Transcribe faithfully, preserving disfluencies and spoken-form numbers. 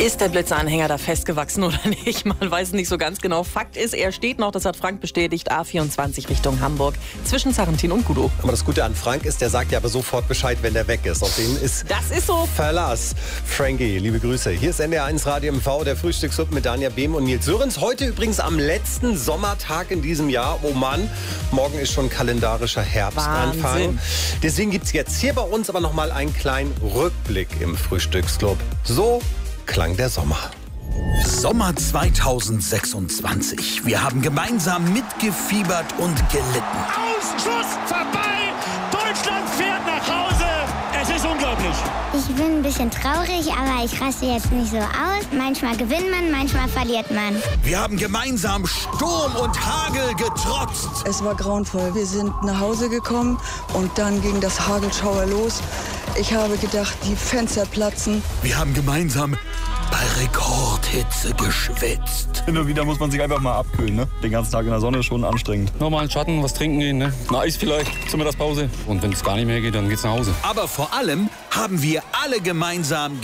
Ist der Blitzeranhänger da festgewachsen oder nicht? Man weiß es nicht so ganz genau. Fakt ist, er steht noch, das hat Frank bestätigt, A vierundzwanzig Richtung Hamburg, zwischen Sarrentin und Gudow. Aber das Gute an Frank ist, der sagt ja aber sofort Bescheid, wenn der weg ist. Auf den ist das ist so. Verlass. Frankie, liebe Grüße. Hier ist N D R eins Radio M V, der Frühstückshub mit Danja Behm und Nils Sörens. Heute übrigens am letzten Sommertag in diesem Jahr. Oh Mann, morgen ist schon kalendarischer Herbstanfang. Wahnsinn. Deswegen gibt es jetzt hier bei uns aber noch mal einen kleinen Rückblick im Frühstücksclub. So klang der Sommer. Sommer zweitausendsechsundzwanzig. Wir haben gemeinsam mitgefiebert und gelitten. Ausschuss vorbei! Deutschland fährt nach Hause! Es ist unglaublich! Ich bin ein bisschen traurig, aber ich raste jetzt nicht so aus. Manchmal gewinnt man, manchmal verliert man. Wir haben gemeinsam Sturm und Hagel getrotzt. Es war grauenvoll. Wir sind nach Hause gekommen und dann ging das Hagelschauer los. Ich habe gedacht, die Fenster platzen. Wir haben gemeinsam bei Rekordhitze geschwitzt. Hin und wieder muss man sich einfach mal abkühlen, ne? Den ganzen Tag in der Sonne ist schon anstrengend. Nochmal in den Schatten, was trinken gehen, ne? Ein Eis vielleicht zur Mittagspause. Und wenn es gar nicht mehr geht, dann geht's nach Hause. Aber vor allem haben wir alle gemeinsam